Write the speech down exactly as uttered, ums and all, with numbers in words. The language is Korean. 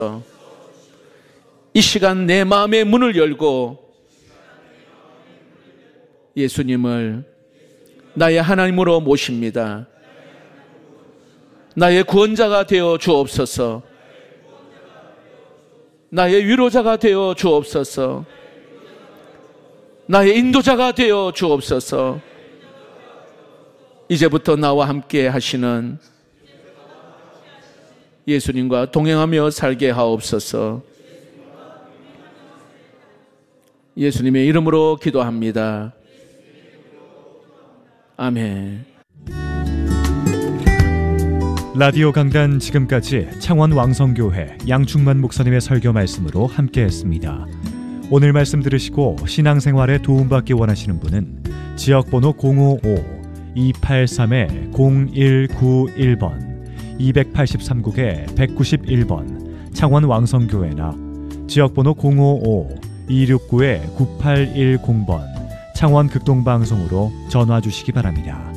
이 시간 내 마음의 문을 열고 예수님을 나의 하나님으로 모십니다. 나의 구원자가 되어 주옵소서. 나의 위로자가 되어 주옵소서. 나의 인도자가 되어 주옵소서. 이제부터 나와 함께 하시는 예수님과 동행하며 살게 하옵소서. 예수님의 이름으로 기도합니다. 아멘. 라디오 강단 지금까지 창원 왕성교회 양충만 목사님의 설교 말씀으로 함께했습니다. 오늘 말씀 들으시고 신앙생활에 도움받기 원하시는 분은 지역번호 공오오 이팔삼 공일구일 번 이백팔십삼 국에 백구십일 번 창원 왕성교회나 지역번호 공오오 이육구 구팔일공 번 창원 극동방송으로 전화 주시기 바랍니다.